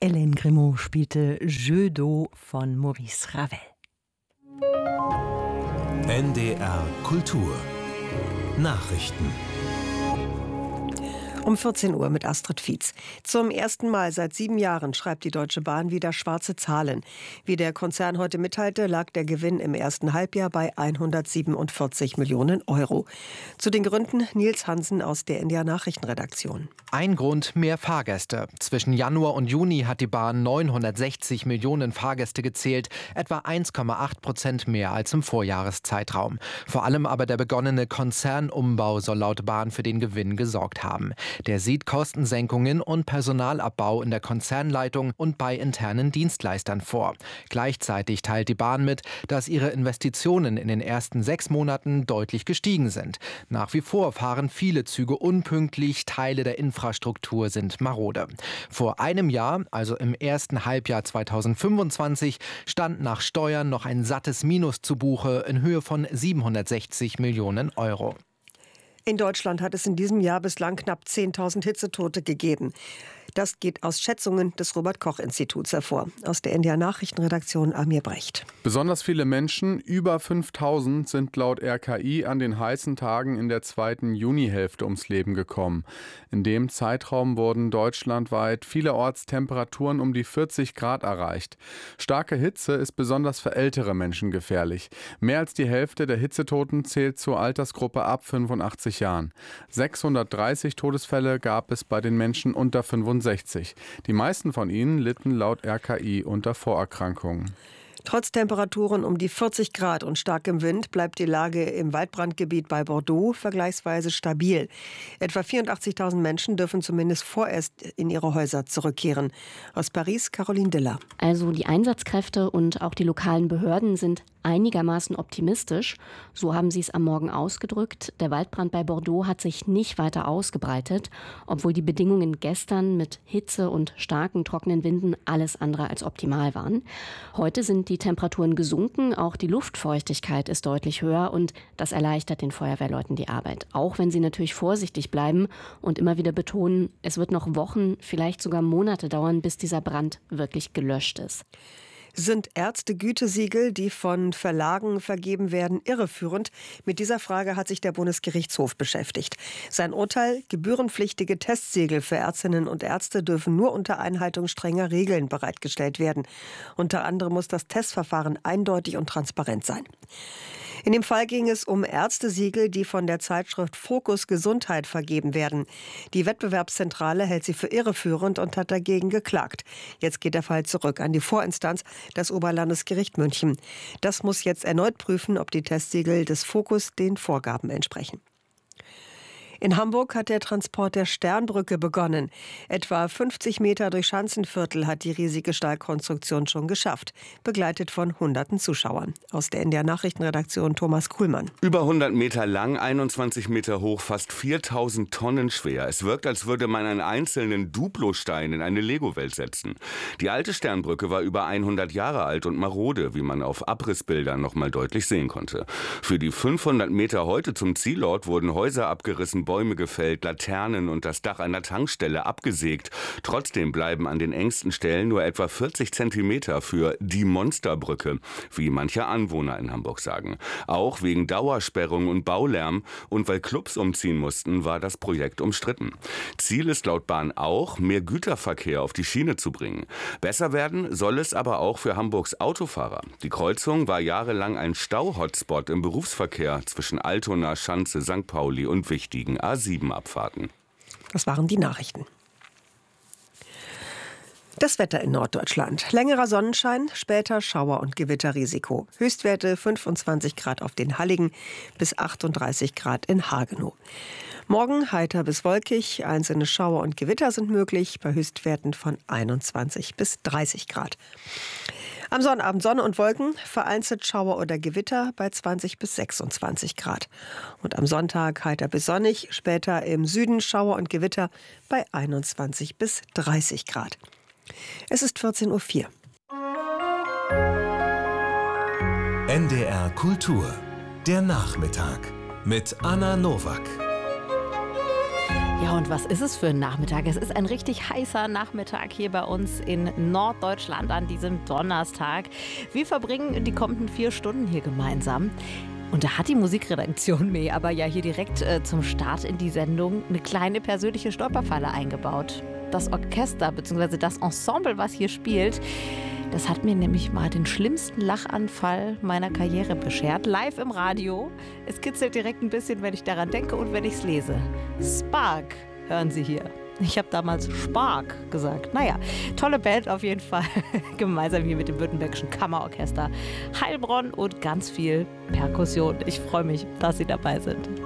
Hélène Grimaud spielte Jeu d'eau von Maurice Ravel. NDR Kultur Nachrichten. Um 14 Uhr mit Astrid Fietz. Zum ersten Mal seit 7 Jahren schreibt die Deutsche Bahn wieder schwarze Zahlen. Wie der Konzern heute mitteilte, lag der Gewinn im ersten Halbjahr bei 147 Millionen Euro. Zu den Gründen Nils Hansen aus der NDR Nachrichtenredaktion. Ein Grund: mehr Fahrgäste. Zwischen Januar und Juni hat die Bahn 960 Millionen Fahrgäste gezählt, etwa 1,8% mehr als im Vorjahreszeitraum. Vor allem aber der begonnene Konzernumbau soll laut Bahn für den Gewinn gesorgt haben. Der sieht Kostensenkungen und Personalabbau in der Konzernleitung und bei internen Dienstleistern vor. Gleichzeitig teilt die Bahn mit, dass ihre Investitionen in den ersten 6 Monaten deutlich gestiegen sind. Nach wie vor fahren viele Züge unpünktlich, Teile der Infrastruktur sind marode. Vor einem Jahr, also im ersten Halbjahr 2025, stand nach Steuern noch ein sattes Minus zu Buche in Höhe von 760 Millionen Euro. In Deutschland hat es in diesem Jahr bislang knapp 10.000 Hitzetote gegeben. Das geht aus Schätzungen des Robert-Koch-Instituts hervor. Aus der NDR Nachrichtenredaktion Amir Brecht. Besonders viele Menschen, über 5.000, sind laut RKI an den heißen Tagen in der zweiten Junihälfte ums Leben gekommen. In dem Zeitraum wurden deutschlandweit vielerorts Temperaturen um die 40 Grad erreicht. Starke Hitze ist besonders für ältere Menschen gefährlich. Mehr als die Hälfte der Hitzetoten zählt zur Altersgruppe ab 85 Jahren. 630 Todesfälle gab es bei den Menschen unter 65. Die meisten von ihnen litten laut RKI unter Vorerkrankungen. Trotz Temperaturen um die 40 Grad und starkem Wind bleibt die Lage im Waldbrandgebiet bei Bordeaux vergleichsweise stabil. Etwa 84.000 Menschen dürfen zumindest vorerst in ihre Häuser zurückkehren. Aus Paris, Caroline Diller. Also die Einsatzkräfte und auch die lokalen Behörden sind einigermaßen optimistisch. So haben sie es am Morgen ausgedrückt. Der Waldbrand bei Bordeaux hat sich nicht weiter ausgebreitet, obwohl die Bedingungen gestern mit Hitze und starken, trockenen Winden alles andere als optimal waren. Heute sind die Temperaturen gesunken, auch die Luftfeuchtigkeit ist deutlich höher und das erleichtert den Feuerwehrleuten die Arbeit. Auch wenn sie natürlich vorsichtig bleiben und immer wieder betonen, es wird noch Wochen, vielleicht sogar Monate dauern, bis dieser Brand wirklich gelöscht ist. Sind Ärztegütesiegel, die von Verlagen vergeben werden, irreführend? Mit dieser Frage hat sich der Bundesgerichtshof beschäftigt. Sein Urteil: gebührenpflichtige Testsiegel für Ärztinnen und Ärzte dürfen nur unter Einhaltung strenger Regeln bereitgestellt werden. Unter anderem muss das Testverfahren eindeutig und transparent sein. In dem Fall ging es um Ärztesiegel, die von der Zeitschrift Fokus Gesundheit vergeben werden. Die Wettbewerbszentrale hält sie für irreführend und hat dagegen geklagt. Jetzt geht der Fall zurück an die Vorinstanz, das Oberlandesgericht München. Das muss jetzt erneut prüfen, ob die Testsiegel des Fokus den Vorgaben entsprechen. In Hamburg hat der Transport der Sternbrücke begonnen. Etwa 50 Meter durch Schanzenviertel hat die riesige Stahlkonstruktion schon geschafft, begleitet von hunderten Zuschauern. Aus der NDR Nachrichtenredaktion Thomas Kuhlmann. Über 100 Meter lang, 21 Meter hoch, fast 4.000 Tonnen schwer. Es wirkt, als würde man einen einzelnen Duplostein in eine Lego-Welt setzen. Die alte Sternbrücke war über 100 Jahre alt und marode, wie man auf Abrissbildern noch mal deutlich sehen konnte. Für die 500 Meter heute zum Zielort wurden Häuser abgerissen, Bäume gefällt, Laternen und das Dach einer Tankstelle abgesägt. Trotzdem bleiben an den engsten Stellen nur etwa 40 Zentimeter für die Monsterbrücke, wie manche Anwohner in Hamburg sagen. Auch wegen Dauersperrung und Baulärm und weil Clubs umziehen mussten, war das Projekt umstritten. Ziel ist laut Bahn auch, mehr Güterverkehr auf die Schiene zu bringen. Besser werden soll es aber auch für Hamburgs Autofahrer. Die Kreuzung war jahrelang ein Stau-Hotspot im Berufsverkehr zwischen Altona, Schanze, St. Pauli und wichtigen A7-Abfahrten. Das waren die Nachrichten. Das Wetter in Norddeutschland. Längerer Sonnenschein, später Schauer- und Gewitterrisiko. Höchstwerte 25 Grad auf den Halligen bis 38 Grad in Hagenow. Morgen heiter bis wolkig, einzelne Schauer und Gewitter sind möglich, bei Höchstwerten von 21 bis 30 Grad. Am Sonnabend Sonne und Wolken, vereinzelt Schauer oder Gewitter bei 20 bis 26 Grad. Und am Sonntag heiter bis sonnig, später im Süden Schauer und Gewitter bei 21 bis 30 Grad. Es ist 14:04 Uhr. NDR Kultur, der Nachmittag mit Anna Nowak. Ja, und was ist es für ein Nachmittag? Es ist ein richtig heißer Nachmittag hier bei uns in Norddeutschland an diesem Donnerstag. Wir verbringen die kommenden 4 Stunden hier gemeinsam. Und da hat die Musikredaktion mir aber ja hier direkt zum Start in die Sendung eine kleine persönliche Stolperfalle eingebaut. Das Orchester bzw. das Ensemble, was hier spielt, das hat mir nämlich mal den schlimmsten Lachanfall meiner Karriere beschert. Live im Radio. Es kitzelt direkt ein bisschen, wenn ich daran denke und wenn ich es lese. Spark hören Sie hier. Ich habe damals Spark gesagt. Naja, tolle Band auf jeden Fall. Gemeinsam hier mit dem Württembergischen Kammerorchester Heilbronn und ganz viel Perkussion. Ich freue mich, dass Sie dabei sind.